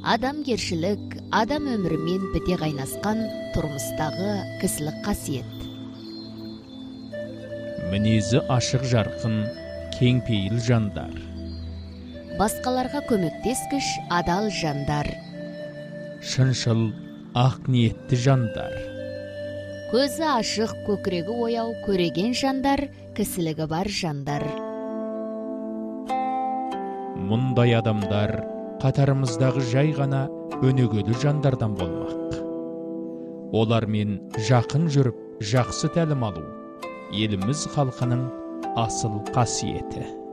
Адамгершілік адам өмірімен біте қайнасқан тұрмыстағы кісілік қасиет. Мінезі ашық жарқын, кең пейіл жандар. Басқаларға көмектескіш адал жандар. Шыншыл, ақ ниетті жандар. Көзі ашық, көкірегі ояу, көреген жандар, кісілігі бар жандар. Мұндай адамдар қатарымыздағы жай ғана өнегелі жандардан болмақ. Олармен жақын жүріп, жақсы тәлім алу еліміз халқының асыл қасиеті.